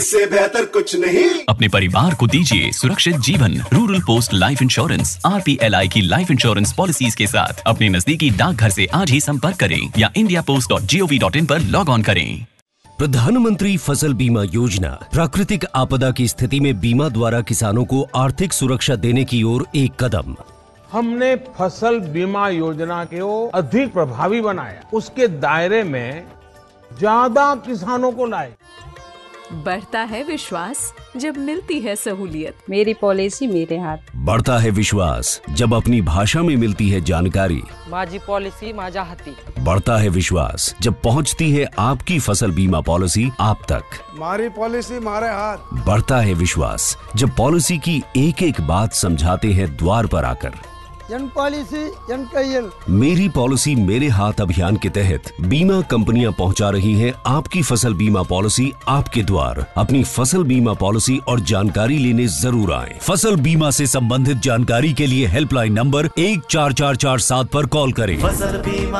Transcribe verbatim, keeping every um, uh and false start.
इससे बेहतर कुछ नहीं। अपने परिवार को दीजिए सुरक्षित जीवन। Rural post life insurance R P L I की लाइफ इंश्योरेंस पॉलिसीज के साथ अपने नजदीकी डाकघर से आज ही संपर्क करें या India post dot G O V dot in पर लॉग ऑन करें। प्रधानमंत्री फसल बीमा योजना प्राकृतिक आपदा की स्थिति में बीमा द्वारा किसानों को आर्थिक सुरक्षा देने की ओर एक कदम। हमने फसल बीमा योजना को अधिक प्रभावी बनाया, उसके दायरे में ज्यादा किसानों को लाए। बढ़ता है विश्वास जब मिलती है सहूलियत। मेरी पॉलिसी मेरे हाथ। बढ़ता है विश्वास जब अपनी भाषा में मिलती है जानकारी। माझी पॉलिसी माझ्या हाती। बढ़ता है विश्वास जब पहुंचती है आपकी फसल बीमा पॉलिसी आप तक। हमारी पॉलिसी हमारे हाथ। बढ़ता है विश्वास जब पॉलिसी की एक एक बात समझाते हैं द्वार पर आकर। जन पॉलिसी जन कैयल। मेरी पॉलिसी मेरे हाथ अभियान के तहत बीमा कंपनियां पहुंचा रही हैं आपकी फसल बीमा पॉलिसी आपके द्वार। अपनी फसल बीमा पॉलिसी और जानकारी लेने जरूर आएं। फसल बीमा से संबंधित जानकारी के लिए हेल्पलाइन नंबर एक चार चार चार सात पर कॉल करें। फसल बीमा